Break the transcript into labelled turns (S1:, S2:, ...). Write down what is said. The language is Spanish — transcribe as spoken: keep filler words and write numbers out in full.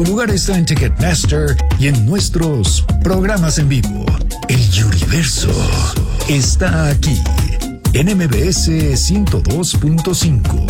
S1: Tu lugar está en Ticketmaster y en nuestros programas en vivo. El Yuriverso está aquí en M B S ciento dos punto cinco.